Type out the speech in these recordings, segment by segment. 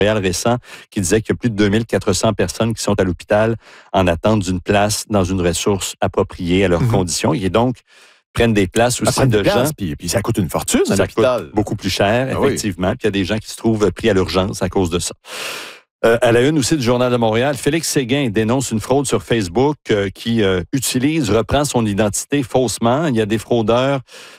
Montréal récent qui disait qu'il y a plus de 2400 personnes qui sont à l'hôpital en attente d'une place dans une ressource appropriée à leurs conditions. Et donc, prennent des places aussi de gens. Puis ça coûte une fortune à l'hôpital. Coûte beaucoup plus cher, effectivement. Puis il y a des gens qui se trouvent pris à l'urgence à cause de ça. À la une aussi du Journal de Montréal, Félix Séguin dénonce une fraude sur Facebook qui reprend son identité faussement. Il y a des fraudeurs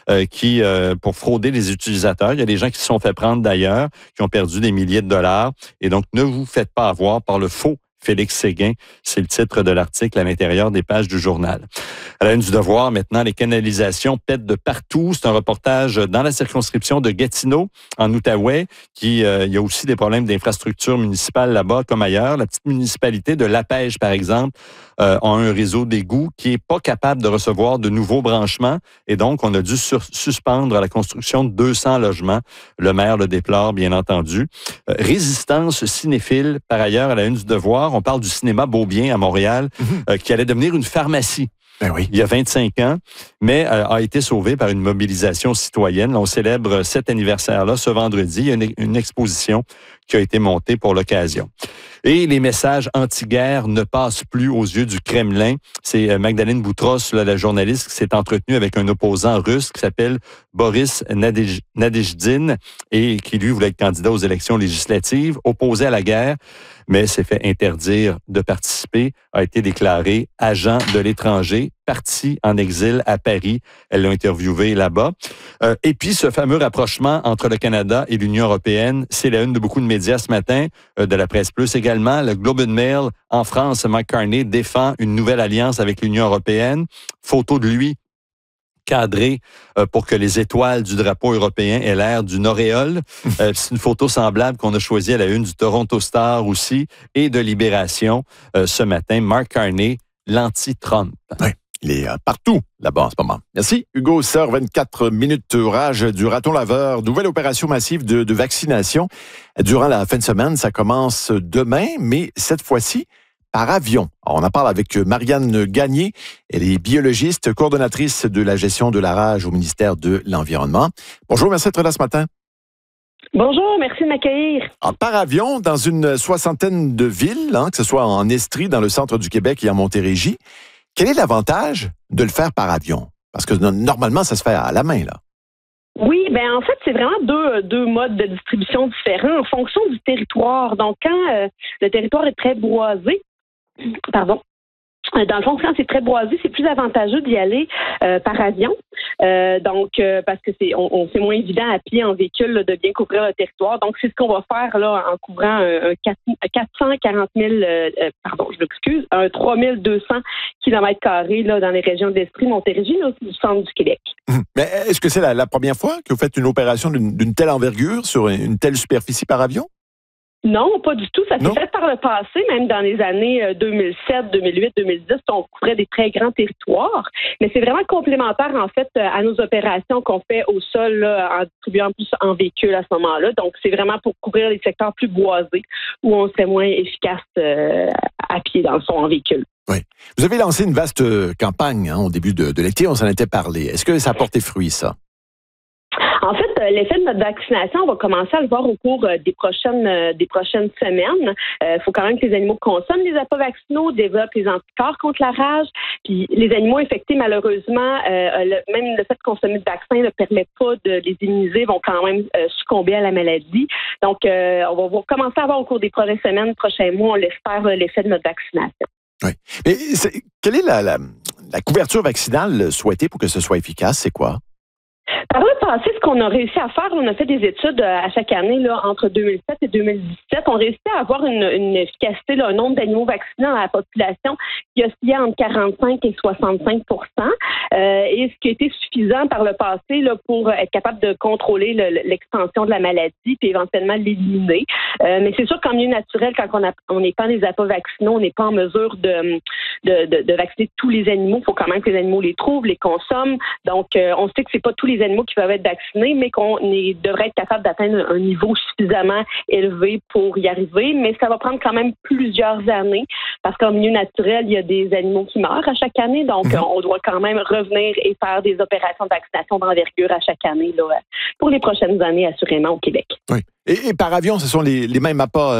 pour frauder les utilisateurs. Il y a des gens qui se sont fait prendre d'ailleurs, qui ont perdu des milliers de dollars. Et donc, ne vous faites pas avoir par le faux Félix Séguin. C'est le titre de l'article à l'intérieur des pages du journal. À la une du Devoir, maintenant, les canalisations pètent de partout. C'est un reportage dans la circonscription de Gatineau, en Outaouais, il y a aussi des problèmes d'infrastructure municipale là-bas, comme ailleurs. La petite municipalité de Lapège, par exemple, a un réseau d'égouts qui est pas capable de recevoir de nouveaux branchements. Et donc, on a dû suspendre la construction de 200 logements. Le maire le déplore, bien entendu. Résistance cinéphile, par ailleurs, à la une du Devoir. On parle du cinéma Beaubien à Montréal, qui allait devenir une pharmacie. Ben oui. Il y a 25 ans, mais a été sauvé par une mobilisation citoyenne. On célèbre cet anniversaire-là ce vendredi. Il y a une exposition qui a été montée pour l'occasion. Et les messages anti-guerre ne passent plus aux yeux du Kremlin. C'est Magdalene Boutros, la journaliste, qui s'est entretenue avec un opposant russe qui s'appelle Boris Nadezhdin et qui, lui, voulait être candidat aux élections législatives, opposé à la guerre, mais s'est fait interdire de participer, a été déclaré agent de l'étranger, parti en exil à Paris. Elle l'a interviewé là-bas. Et puis, ce fameux rapprochement entre le Canada et l'Union européenne, c'est la une de beaucoup de médias ce matin, de la Presse Plus également. Le Globe and Mail, en France, Mike Carney défend une nouvelle alliance avec l'Union européenne. Photo de lui cadré pour que les étoiles du drapeau européen aient l'air d'une auréole. C'est une photo semblable qu'on a choisie à la une du Toronto Star aussi et de Libération ce matin. Mark Carney, l'anti-Trump. Oui. Il est partout là-bas en ce moment. Merci. Hugo Sœur, 24 minutes rage du raton laveur. Nouvelle opération massive de vaccination. Durant la fin de semaine, ça commence demain, mais cette fois-ci, par avion. Alors, on en parle avec Marianne Gagné. Elle est biologiste, coordonnatrice de la gestion de la rage au ministère de l'Environnement. Bonjour, merci d'être là ce matin. Bonjour, merci de m'accueillir. Alors, par avion, dans une soixantaine de villes, que ce soit en Estrie, dans le centre du Québec et en Montérégie. Quel est l'avantage de le faire par avion? Parce que normalement, ça se fait à la main, là. Oui, en fait, c'est vraiment deux modes de distribution différents en fonction du territoire. Donc, quand le territoire est très boisé, dans le fond, quand c'est très boisé, c'est plus avantageux d'y aller par avion. Parce que c'est moins évident à pied en véhicule là, de bien couvrir le territoire. Donc, c'est ce qu'on va faire là en couvrant un 3200 km² là, dans les régions d'Estrie, Montérégie, là aussi du centre du Québec. Mais est-ce que c'est la première fois que vous faites une opération d'une telle envergure sur une telle superficie par avion? Non, pas du tout. Ça s'est fait par le passé, même dans les années 2007, 2008, 2010, on couvrait des très grands territoires. Mais c'est vraiment complémentaire, en fait, à nos opérations qu'on fait au sol, là, en distribuant plus en véhicule à ce moment-là. Donc, c'est vraiment pour couvrir les secteurs plus boisés où on serait moins efficace à pied, dans le fond, en véhicule. Oui. Vous avez lancé une vaste campagne au début de l'été, on s'en était parlé. Est-ce que ça a porté fruit, ça? En fait, l'effet de notre vaccination, on va commencer à le voir au cours des prochaines semaines. Il faut quand même que les animaux consomment les appâts vaccinaux, développent les anticorps contre la rage. Puis les animaux infectés, malheureusement, même le fait de consommer le vaccin ne permet pas de les immuniser, vont quand même succomber à la maladie. Donc, on va commencer à voir au cours des prochaines semaines, prochains mois, on l'espère, l'effet de notre vaccination. Oui. Mais quelle est la couverture vaccinale souhaitée pour que ce soit efficace? C'est quoi? Par le passé, ce qu'on a réussi à faire, on a fait des études à chaque année là, entre 2007 et 2017. On réussit à avoir une efficacité, là, un nombre d'animaux vaccinés dans la population qui oscillait entre 45 et 65 et ce qui a été suffisant par le passé là, pour être capable de contrôler l'expansion de la maladie puis éventuellement l'éliminer. Mais c'est sûr qu'en milieu naturel, quand on n'est pas les appâts vaccinaux, on n'est pas en mesure de vacciner tous les animaux. Il faut quand même que les animaux les trouvent, les consomment. Donc, on sait que c'est pas tous les animaux qui peuvent être vaccinés, mais qu'on devrait être capable d'atteindre un niveau suffisamment élevé pour y arriver. Mais ça va prendre quand même plusieurs années parce qu'en milieu naturel, il y a des animaux qui meurent à chaque année. Donc, on doit quand même revenir et faire des opérations de vaccination d'envergure à chaque année là, pour les prochaines années, assurément, au Québec. Oui. Et par avion, ce sont les mêmes appâts